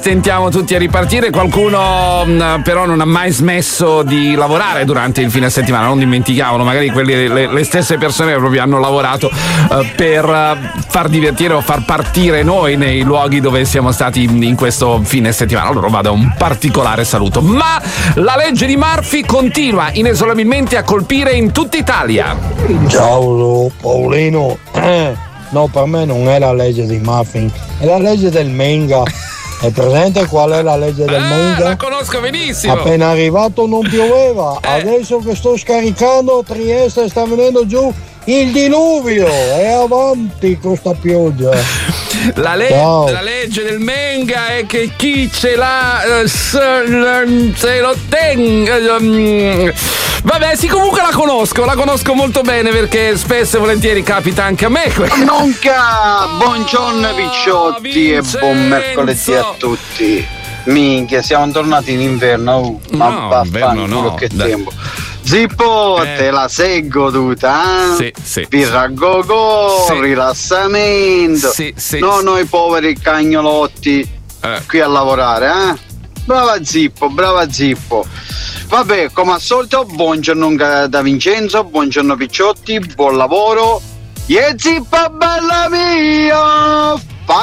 Tentiamo tutti a ripartire, qualcuno però non ha mai smesso di lavorare durante il fine settimana, non dimentichiamolo, magari le stesse persone che proprio hanno lavorato per far divertire o far partire noi nei luoghi dove siamo stati in questo fine settimana. Allora vado un particolare saluto. Ma la legge di Murphy continua inesorabilmente a colpire in tutta Italia. Ciao Paolino. No, per me non è la legge di Murphy, è la legge del Menga. È presente qual è la legge del Menga? La conosco benissimo. Appena arrivato non pioveva, adesso che sto scaricando Trieste sta venendo giù il diluvio, e avanti con sta pioggia. La legge del Menga è che chi ce l'ha se lo tenga. Vabbè, sì, comunque la conosco molto bene perché spesso e volentieri capita anche a me. Nonca, buongiorno Picciotti e buon mercoledì a tutti. Minchia, siamo tornati in inverno, ma vaffanculo che tempo. Zippo, te la seguo tutta, eh? Sì. Birra go-go, sì. Rilassamento. Sì. No, noi poveri cagnolotti qui a lavorare, eh? Brava Zippo. Vabbè, come al solito, buongiorno da Vincenzo, buongiorno Picciotti, buon lavoro. Zippa bella mia,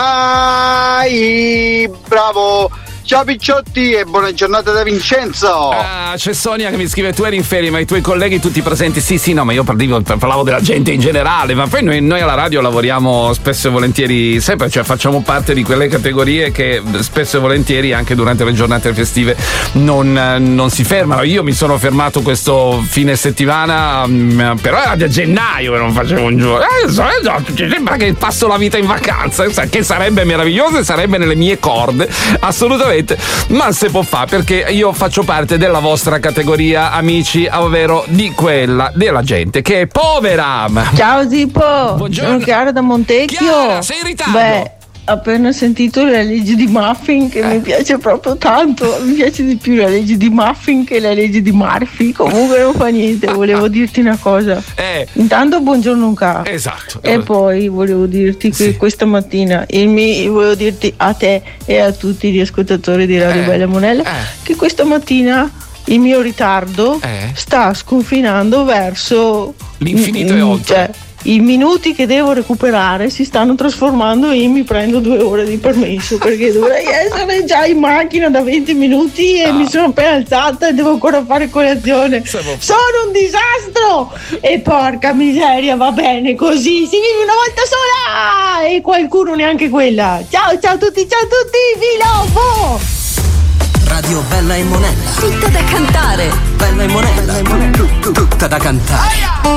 fai bravo. Ciao Picciotti e buona giornata da Vincenzo. C'è Sonia che mi scrive: tu eri in ferie ma i tuoi colleghi tutti presenti. Sì, no, ma io parlavo della gente in generale, ma poi noi alla radio lavoriamo spesso e volentieri sempre, cioè facciamo parte di quelle categorie che spesso e volentieri anche durante le giornate festive non si fermano. Io mi sono fermato questo fine settimana, però era da gennaio che non facevo un giorno. Sembra che passo la vita in vacanza, che sarebbe meraviglioso e sarebbe nelle mie corde, assolutamente. Ma se può fare, perché io faccio parte della vostra categoria, amici, ovvero di quella della gente che è povera. Ciao Zippo, buongiorno. sono Chiara da Montecchio. Chiara, sei in ritardo. Beh, appena sentito la legge di Muffin che mi piace proprio tanto, mi piace di più la legge di Muffin che la legge di Murphy. Comunque non fa niente, volevo dirti una cosa. Intanto buongiorno un ca. Esatto. E poi volevo dirti che questa mattina volevo dirti a te e a tutti gli ascoltatori di Radio Bella Monella che questa mattina il mio ritardo sta sconfinando verso l'infinito e oltre. Cioè, i minuti che devo recuperare si stanno trasformando in mi prendo 2 ore di permesso perché dovrei essere già in macchina da 20 minuti e mi sono appena alzata e devo ancora fare colazione. Sono un disastro e porca miseria, va bene così, si vive una volta sola e qualcuno neanche quella. Ciao a tutti, vi lovo! Radio Bella e Monella, tutta da cantare. Bella e Monella, tutta da cantare.